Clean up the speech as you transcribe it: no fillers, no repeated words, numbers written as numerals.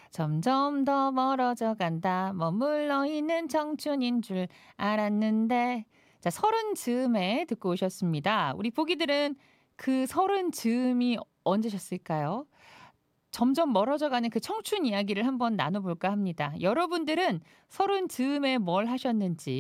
점점 더 멀어져 간다. 머물러 있는 청춘인 줄 알았는데. 자, 서른 즈음에 듣고 오셨습니다. 우리 보기들은 그 서른 즈음이 언제셨을까요? 점점 멀어져 가는 그 청춘 이야기를 한번 나눠 볼까 합니다. 여러분들은 서른 즈음에 뭘 하셨는지